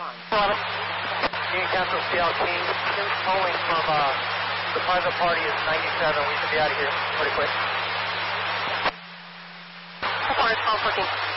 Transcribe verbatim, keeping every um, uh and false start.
time. Union Council Seattle King, towing from uh, the private party is ninety-seven. We should be out of here pretty quick. Four, twelve, fourteen.